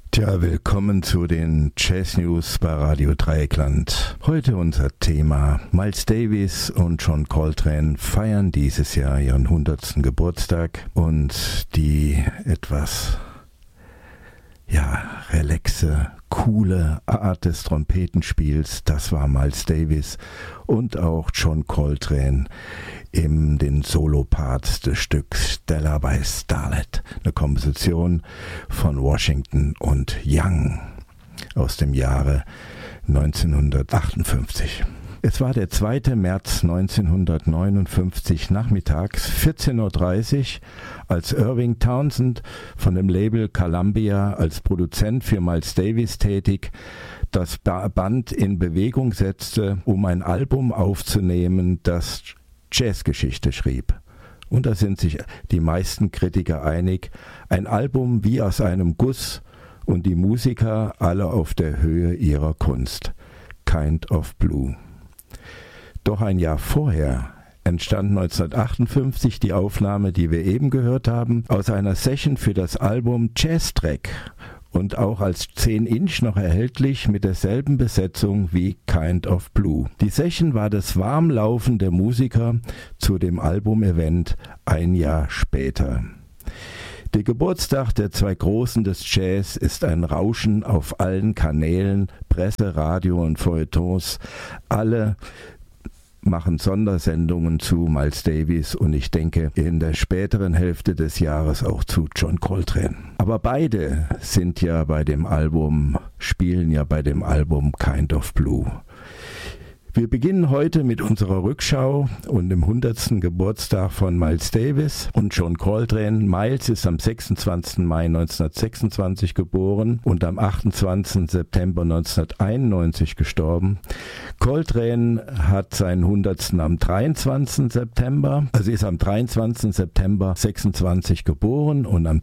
Tja, willkommen zu den Jazz News bei Radio Dreieckland. Heute unser Thema: Miles Davis und John Coltrane feiern dieses Jahr ihren 100. Geburtstag und die etwas relaxe, coole Art des Trompetenspiels, das war Miles Davis und auch John Coltrane in den Soloparts des Stücks Stella by Starlight, eine Komposition von Washington und Young aus dem Jahre 1958. Es war der 2. März 1959 nachmittags 14:30 Uhr, als Irving Townsend von dem Label Columbia als Produzent für Miles Davis tätig das Band in Bewegung setzte, um ein Album aufzunehmen, das Jazzgeschichte schrieb. Und da sind sich die meisten Kritiker einig, ein Album wie aus einem Guss und die Musiker alle auf der Höhe ihrer Kunst. Kind of Blue. Doch ein Jahr vorher entstand 1958 die Aufnahme, die wir eben gehört haben, aus einer Session für das Album Jazz Track und auch als 10" noch erhältlich mit derselben Besetzung wie Kind of Blue. Die Session war das Warmlaufen der Musiker zu dem Album-Event ein Jahr später. Der Geburtstag der zwei Großen des Jazz ist ein Rauschen auf allen Kanälen, Presse, Radio und Feuilletons. Alle machen Sondersendungen zu Miles Davis und ich denke in der späteren Hälfte des Jahres auch zu John Coltrane. Aber beide spielen ja bei dem Album Kind of Blue. Wir beginnen heute mit unserer Rückschau und dem 100. Geburtstag von Miles Davis und John Coltrane. Miles ist am 26. Mai 1926 geboren und am 28. September 1991 gestorben. Coltrane hat seinen 100. am 23. September, also ist am 23. September 26 geboren und am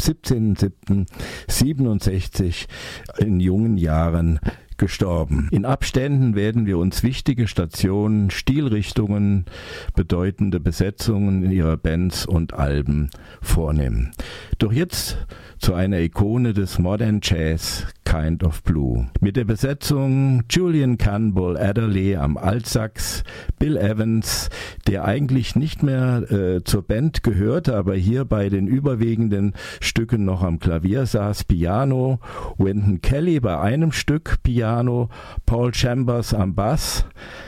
17.07.67 in jungen Jahren gestorben. In Abständen werden wir uns wichtige Stationen, Stilrichtungen, bedeutende Besetzungen in ihrer Bands und Alben vornehmen. Doch jetzt zu einer Ikone des Modern Jazz, Kind of Blue. Mit der Besetzung Julian Campbell Adderley am Altsax, Bill Evans, der eigentlich nicht mehr zur Band gehörte, aber hier bei den überwiegenden Stücken noch am Klavier saß, Piano, Wynton Kelly bei einem Stück Piano, Paul Chambers am Bass,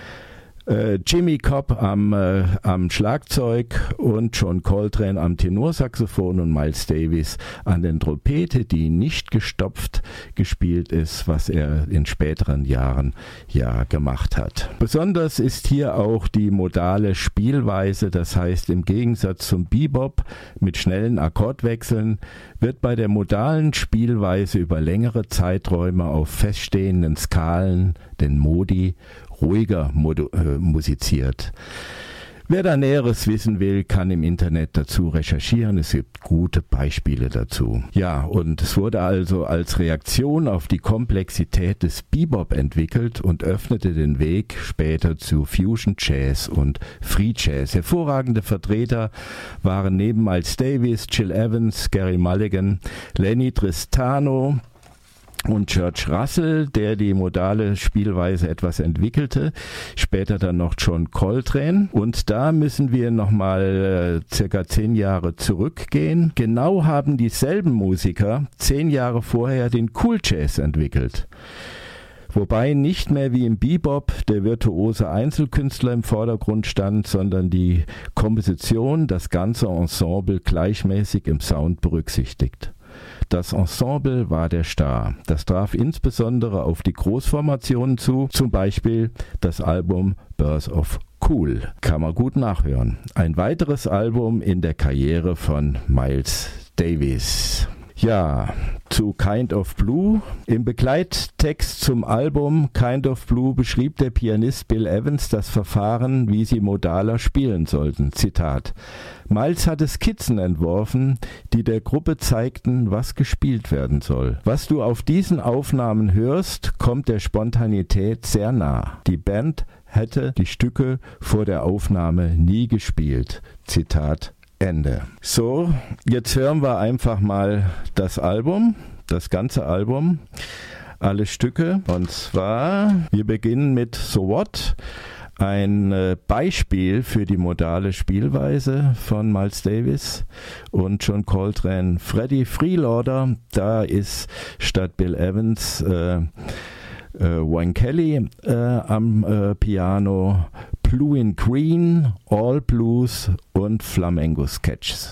Jimmy Cobb am Schlagzeug und John Coltrane am Tenorsaxophon und Miles Davis an den Trompete, die nicht gestopft gespielt ist, was er in späteren Jahren ja gemacht hat. Besonders ist hier auch die modale Spielweise, das heißt im Gegensatz zum Bebop mit schnellen Akkordwechseln wird bei der modalen Spielweise über längere Zeiträume auf feststehenden Skalen, den Modi, ruhiger musiziert. Wer da Näheres wissen will, kann im Internet dazu recherchieren. Es gibt gute Beispiele dazu. Ja, und es wurde also als Reaktion auf die Komplexität des Bebop entwickelt und öffnete den Weg später zu Fusion Jazz und Free Jazz. Hervorragende Vertreter waren neben Miles Davis, Gil Evans, Gary Mulligan, Lenny Tristano und George Russell, der die modale Spielweise etwas entwickelte, später dann noch John Coltrane. Und da müssen wir nochmal circa 10 Jahre zurückgehen. Genau haben dieselben Musiker 10 Jahre vorher den Cool Jazz entwickelt. Wobei nicht mehr wie im Bebop der virtuose Einzelkünstler im Vordergrund stand, sondern die Komposition, das ganze Ensemble gleichmäßig im Sound berücksichtigt. Das Ensemble war der Star. Das traf insbesondere auf die Großformationen zu, zum Beispiel das Album Birth of Cool. Kann man gut nachhören. Ein weiteres Album in der Karriere von Miles Davis. Ja, zu Kind of Blue. Im Begleittext zum Album Kind of Blue beschrieb der Pianist Bill Evans das Verfahren, wie sie modaler spielen sollten. Zitat: Miles hatte Skizzen entworfen, die der Gruppe zeigten, was gespielt werden soll. Was du auf diesen Aufnahmen hörst, kommt der Spontanität sehr nah. Die Band hätte die Stücke vor der Aufnahme nie gespielt. Zitat Ende. So, jetzt hören wir einfach mal das Album, das ganze Album, alle Stücke. Und zwar, wir beginnen mit So What, ein Beispiel für die modale Spielweise von Miles Davis und John Coltrane. Freddie Freeloader, da ist statt Bill Evans Wayne Kelly am Piano, Blue in Green, All Blues und Flamenco Sketches.